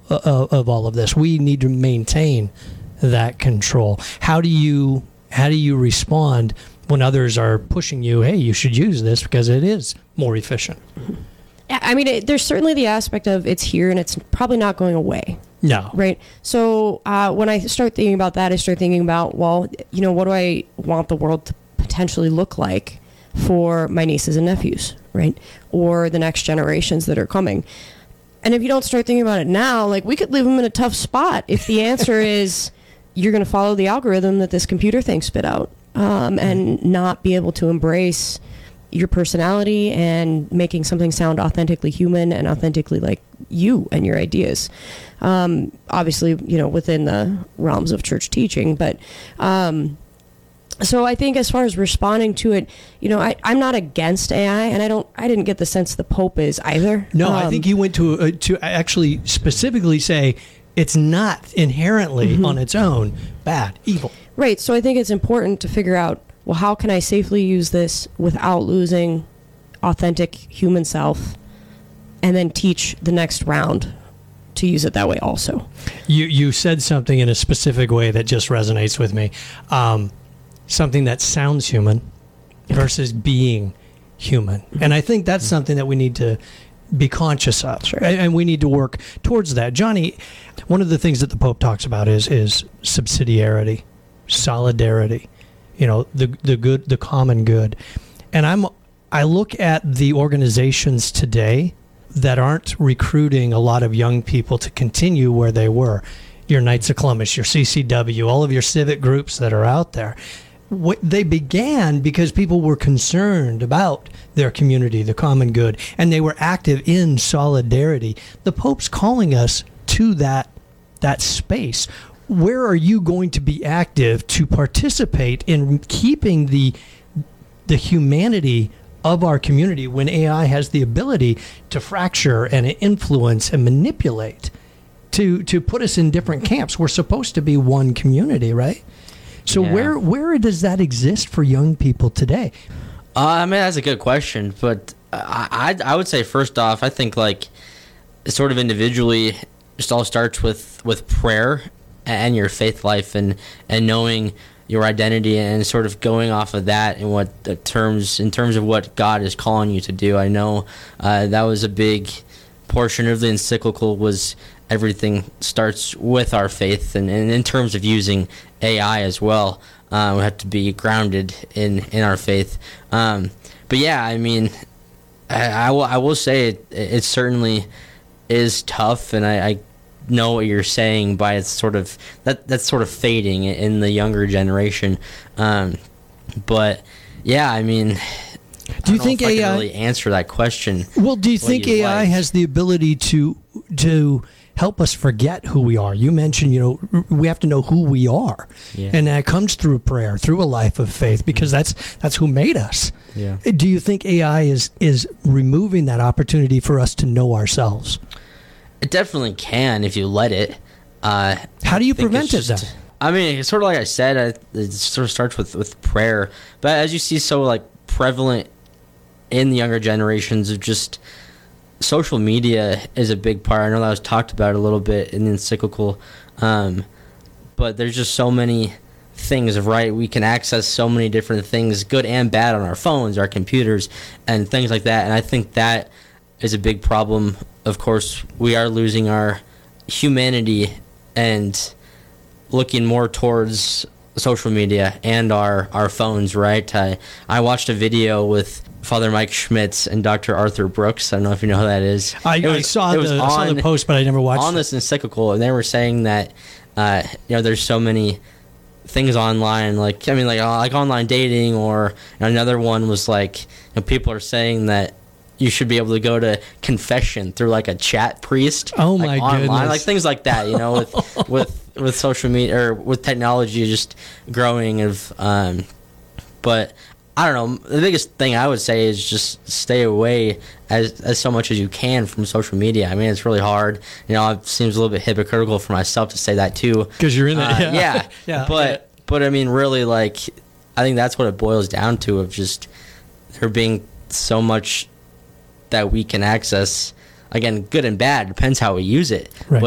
of all of this. We need to maintain that control. How do you respond when others are pushing you, hey, you should use this because it is more efficient? I mean, there's certainly the aspect of it's here and it's probably not going away. No. Right. So when I start thinking about that, I start thinking about, well, what do I want the world to potentially look like for my nieces and nephews, right? Or the next generations that are coming. And if you don't start thinking about it now, like, we could leave them in a tough spot if the answer is you're going to follow the algorithm that this computer thing spit out, and not be able to embrace your personality and making something sound authentically human and authentically like you and your ideas. Obviously, within the realms of church teaching, but so I think as far as responding to it, I'm not against AI, and I didn't get the sense the Pope is either. No, I think he went to actually specifically say it's not inherently on its own bad, evil. Right. So I think it's important to figure out, well, how can I safely use this without losing authentic human self, and then teach the next round to use it that way also. You said something in a specific way that just resonates with me. Something that sounds human versus being human. And I think that's something that we need to be conscious of. Sure. And we need to work towards that. Johnny, one of the things that the Pope talks about is subsidiarity, solidarity, the good, the common good. And I look at the organizations today that aren't recruiting a lot of young people to continue where they were. Your Knights of Columbus, your CCW, all of your civic groups that are out there. They began because people were concerned about their community, the common good, and they were active in solidarity. The Pope's calling us to that space. Where are you going to be active to participate in keeping the humanity of our community when AI has the ability to fracture and influence and manipulate, to put us in different camps? We're supposed to be one community, right? So Yeah. where does that exist for young people today? I mean, that's a good question, but I would say first off, I think like sort of individually, just all starts with prayer and your faith life and knowing your identity and sort of going off of that and in terms of what God is calling you to do. I know that was a big portion of the encyclical, was everything starts with our faith, and in terms of using AI as well, we have to be grounded in our faith. But yeah, I mean, I will say it certainly is tough, and I know what you're saying by it's sort of that's sort of fading in the younger generation. But yeah, I mean, Do you think I AI can really answer that question? Well, do you think AI has the ability to help us forget who we are? You mentioned, we have to know who we are. Yeah. And that comes through prayer, through a life of faith, because that's who made us. Yeah. Do you think AI is removing that opportunity for us to know ourselves? It definitely can if you let it. How do you prevent it then? I mean, it's sort of like I said, it sort of starts with prayer. But as you see so like prevalent in the younger generations of just social media is a big part. I know that was talked about a little bit in the encyclical. But there's just so many things, right? We can access so many different things, good and bad, on our phones, our computers, and things like that. And I think that is a big problem. Of course, we are losing our humanity and looking more towards social media and our phones, right? I watched a video with Father Mike Schmitz and Dr. Arthur Brooks. I don't know if you know who that is. I saw the post, but I never watched on this encyclical, and they were saying that there's so many things online, like online dating, or another one was like people are saying that you should be able to go to confession through like a chat priest. Oh my online, goodness! Like things like that, with social media or with technology just growing. But I don't know. The biggest thing I would say is just stay away as so much as you can from social media. I mean, it's really hard. It seems a little bit hypocritical for myself to say that too. Because you're in it. Yeah. But I mean, really, like, I think that's what it boils down to, of just there being so much that we can access. Again, good and bad, depends how we use it. Right.